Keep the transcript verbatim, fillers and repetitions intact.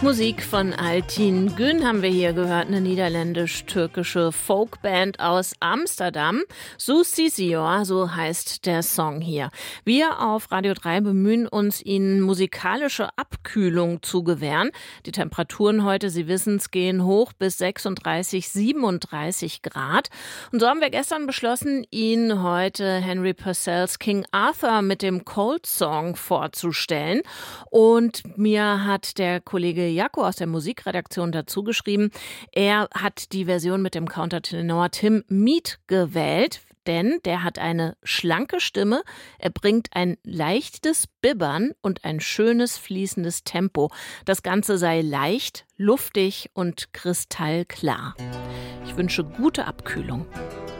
Musik von Altin Gün haben wir hier gehört, eine niederländisch-türkische Folkband aus Amsterdam. Susisior, so heißt der Song hier. Wir auf Radio drei bemühen uns, Ihnen musikalische Abkühlung zu gewähren. Die Temperaturen heute, Sie wissen es, gehen hoch bis sechsunddreißig, siebenunddreißig Grad. Und so haben wir gestern beschlossen, Ihnen heute Henry Purcells King Arthur mit dem Cold Song vorzustellen. Und mir hat der Kollege Jaco aus der Musikredaktion dazu geschrieben, er hat die Version mit dem Countertenor Tim Mead gewählt, denn der hat eine schlanke Stimme, er bringt ein leichtes Bibbern und ein schönes fließendes Tempo. Das Ganze sei leicht, luftig und kristallklar. Ich wünsche gute Abkühlung.